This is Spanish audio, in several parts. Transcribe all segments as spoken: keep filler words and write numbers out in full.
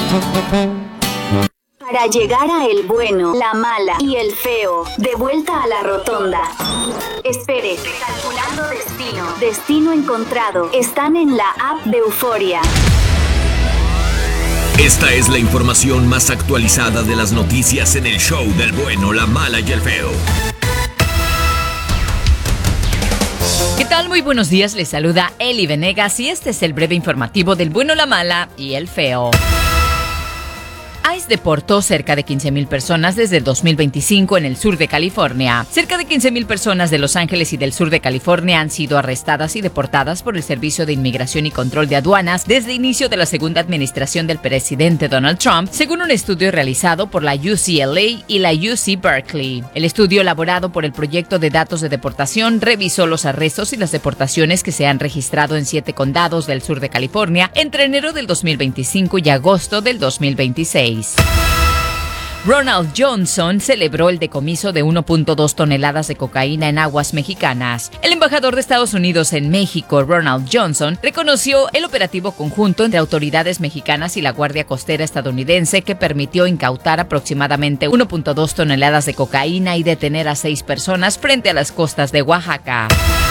Para llegar a el bueno, la mala y el feo, de vuelta a la rotonda. Espere, calculando destino. Destino encontrado. Están en la app de Euforia. Esta es la información más actualizada de las noticias en el show del bueno, la mala y el feo. ¿Qué tal? Muy buenos días, les saluda Eli Venegas y este es el breve informativo del bueno, la mala y el feo. ICE deportó cerca de quince mil personas desde el dos mil veinticinco en el sur de California. Cerca de quince mil personas de Los Ángeles y del sur de California han sido arrestadas y deportadas por el Servicio de Inmigración y Control de Aduanas desde el inicio de la segunda administración del presidente Donald Trump, según un estudio realizado por la U C L A y la U C Berkeley. El estudio elaborado por el Proyecto de Datos de Deportación revisó los arrestos y las deportaciones que se han registrado en siete condados del sur de California entre enero del dos mil veinticinco y agosto del dos mil veintiséis. Ronald Johnson celebró el decomiso de uno punto dos toneladas de cocaína en aguas mexicanas. El embajador de Estados Unidos en México, Ronald Johnson, reconoció el operativo conjunto entre autoridades mexicanas y la Guardia Costera estadounidense que permitió incautar aproximadamente uno punto dos toneladas de cocaína y detener a seis personas frente a las costas de Oaxaca.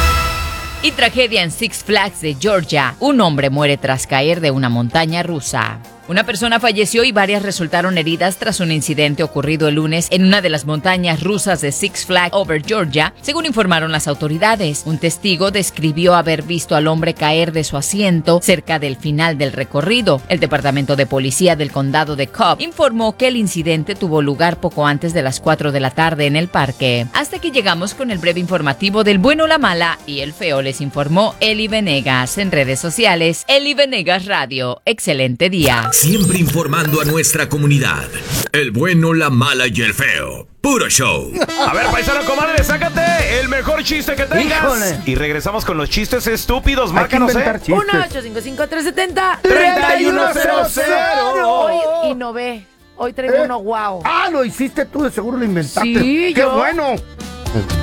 Y tragedia en Six Flags de Georgia. Un hombre muere tras caer de una montaña rusa. Una persona falleció y varias resultaron heridas tras un incidente ocurrido el lunes en una de las montañas rusas de Six Flags Over Georgia, según informaron las autoridades. Un testigo describió haber visto al hombre caer de su asiento cerca del final del recorrido. El Departamento de Policía del Condado de Cobb informó que el incidente tuvo lugar poco antes de las cuatro de la tarde en el parque. Hasta aquí llegamos con el breve informativo del bueno, la mala y el feo. Les informó Eli Venegas en redes sociales. Eli Venegas Radio. Excelente día. Siempre informando a nuestra comunidad. El bueno, la mala y el feo. Puro show. A ver, paisano, comadre, sácate el mejor chiste que tengas. Híjole. Y regresamos con los chistes estúpidos. Hay que Márcanos, inventar ¿eh? chistes. uno ocho cinco cinco tres siete cero treinta y uno cero cero. Hoy innové. Hoy traigo ¿Eh? uno wow. Ah, lo hiciste tú, de seguro lo inventaste. Sí, ¡Qué yo. bueno!